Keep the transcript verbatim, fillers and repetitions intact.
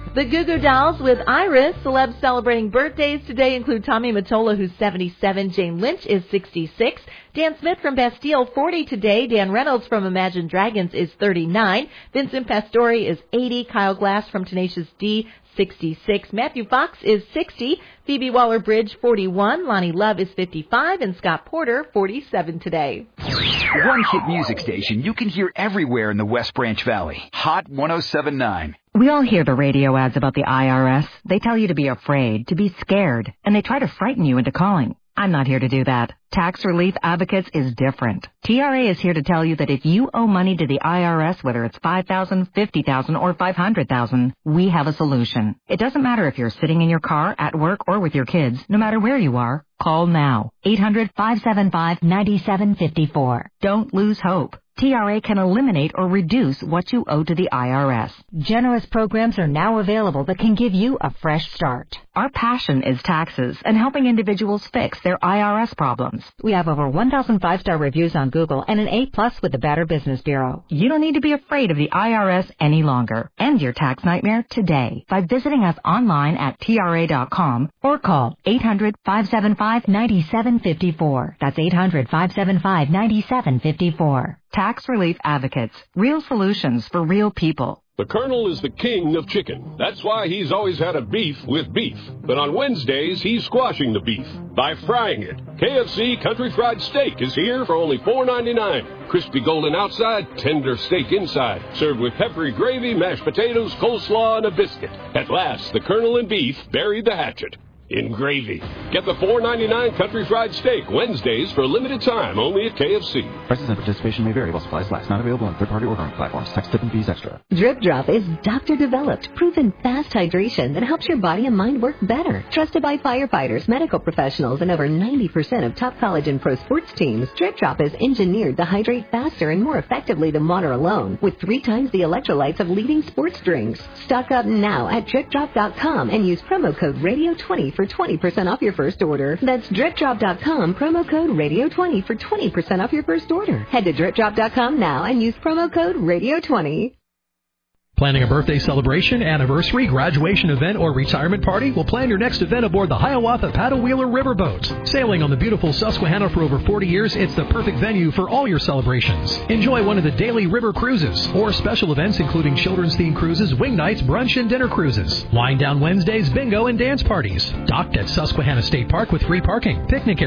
The Goo Goo Dolls with Iris. Celebs celebrating birthdays today include Tommy Mottola, who's seventy-seven. Jane Lynch is sixty-six. Dan Smith from Bastille, forty today. Dan Reynolds from Imagine Dragons is thirty-nine. Vincent Pastore is eighty. Kyle Glass from Tenacious D, sixty-six. Matthew Fox is sixty. Phoebe Waller-Bridge, forty-one. Lonnie Love is fifty-five. And Scott Porter, forty-seven today. One hit music station you can hear everywhere in the West Branch Valley. Hot one oh seven point nine. We all hear the radio ads about the I R S. They tell you to be afraid, to be scared, and they try to frighten you into calling. I'm not here to do that. Tax Relief Advocates is different. T R A is here to tell you that if you owe money to the I R S, whether it's five thousand dollars, fifty thousand dollars, or five hundred thousand dollars, we have a solution. It doesn't matter if you're sitting in your car, at work, or with your kids. No matter where you are, call now. eight hundred, five seven five, nine seven five four. Don't lose hope. T R A can eliminate or reduce what you owe to the I R S. Generous programs are now available that can give you a fresh start. Our passion is taxes and helping individuals fix their I R S problems. We have over one thousand five-star reviews on Google and an A plus with the Better Business Bureau. You don't need to be afraid of the I R S any longer. End your tax nightmare today by visiting us online at T R A dot com or call eight hundred, five seven five, nine seven five four. That's eight hundred, five seven five, nine seven five four. Tax Relief Advocates. Real solutions for real people. The Colonel is the king of chicken. That's why he's always had a beef with beef. But on Wednesdays, he's squashing the beef by frying it. K F C Country Fried Steak is here for only four ninety-nine. Crispy golden outside, tender steak inside. Served with peppery gravy, mashed potatoes, coleslaw, and a biscuit. At last, the Colonel and beef buried the hatchet in gravy. Get the four ninety-nine Country Fried Steak Wednesdays for a limited time only at K F C. Prices and participation may vary while supplies last. Not available on third-party ordering platforms. Tax, tip, and fees extra. Drip Drop is doctor-developed, proven fast hydration that helps your body and mind work better. Trusted by firefighters, medical professionals, and over ninety percent of top college and pro sports teams, Drip Drop is engineered to hydrate faster and more effectively than water alone, with three times the electrolytes of leading sports drinks. Stock up now at drip drop dot com and use promo code radio twenty for twenty percent off your first order. That's drip drop dot com, promo code radio twenty for twenty percent off your first order. Head to drip drop dot com now and use promo code radio twenty. Planning a birthday celebration, anniversary, graduation event, or retirement party? Well, plan your next event aboard the Hiawatha Paddle Wheeler Riverboat. Sailing on the beautiful Susquehanna for over forty years, it's the perfect venue for all your celebrations. Enjoy one of the daily river cruises or special events including children's-themed cruises, wing nights, brunch, and dinner cruises. Wind down Wednesdays, bingo, and dance parties. Docked at Susquehanna State Park with free parking. Picnic area